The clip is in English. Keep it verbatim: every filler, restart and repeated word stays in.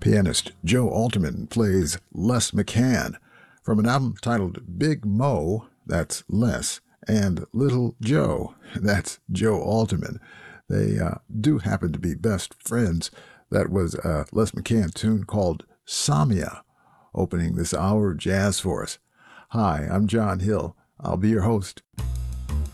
Pianist Joe Alterman plays Les McCann from an album titled Big Mo, that's Les, and Little Joe, that's Joe Alterman. They uh, do happen to be best friends. That was a Les McCann tune called Samia, opening this hour of jazz for us. Hi, I'm John Hill. I'll be your host.